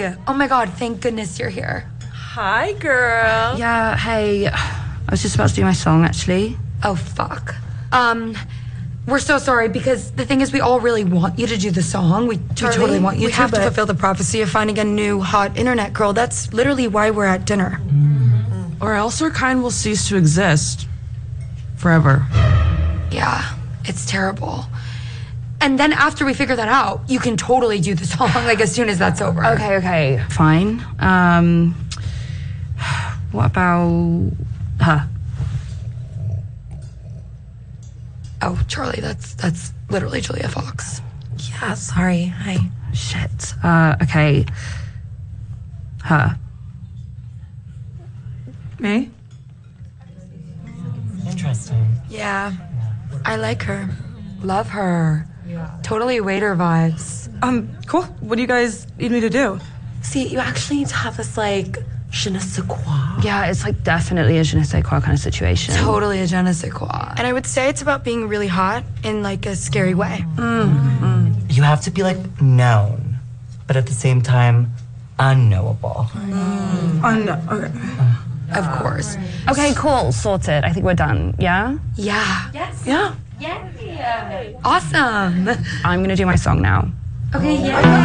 Oh my God, thank goodness you're here. Hi, girl. Yeah, hey. I was just about to do my song, actually. Oh, fuck. We're so sorry because the thing is we all really want you to do the song. We totally want you we to. have to fulfill the prophecy of finding a new hot internet girl. That's literally why we're at dinner. Or else our kind will cease to exist. Forever. Yeah, it's terrible. And then after we figure that out, you can totally do the song, like as soon as that's over. Okay. Fine. What about her? Oh, Charlie, that's literally Julia Fox. Yeah, sorry. Hi. Shit. Okay. Her. Me? Interesting. Yeah, I like her. Love her. Totally waiter vibes. Cool. What do you guys need me to do? See, you actually need to have this, like, je ne sais quoi. Yeah, it's like definitely a je ne sais quoi kind of situation. Totally a je ne sais quoi. And I would say it's about being really hot in like a scary way. You have to be like known, but at the same time, unknowable. Okay. Of course. Okay, cool. Sorted. I think we're done. Yeah? Yeah. Yeah. Awesome. I'm gonna do my song now. Okay, yeah.